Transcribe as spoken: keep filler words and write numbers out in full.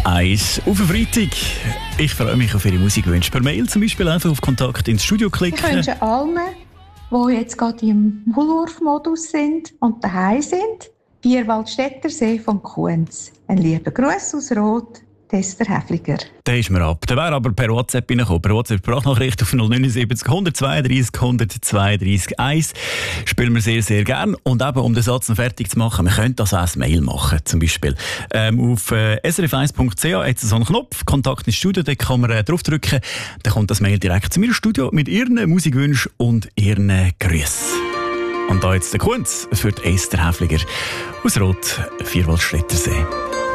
eins auf den Freitag. Ich freue mich auf Ihre Musikwünsche. Per Mail zum Beispiel einfach auf Kontakt ins Studio klicken. Ich wünsche allen, die jetzt gerade im Maulwurf-Modus sind und daheim sind, Vierwaldstättersee vom Kuhns. Ein lieber Gruß aus Rot, Esther Häfliger. Der ist mir ab. Der wäre aber per WhatsApp reingekommen. Per WhatsApp Sprachnachricht auf null neun sieben null eins zwei drei null eins zwei drei eins. Spielen wir sehr, sehr gern. Und eben, um den Satz noch fertig zu machen, wir können das auch als Mail machen, zum Beispiel. Ähm, auf äh, s r f eins punkt c h hat es so einen Knopf, Kontakt ins Studio, da kann man äh, draufdrücken. Dann kommt das Mail direkt zu mir ins Studio mit Ihren Musikwünschen und Ihren Grüßen. Und da jetzt der Kunz für die Esther Häfliger aus Rot, Vierwaldstättersee.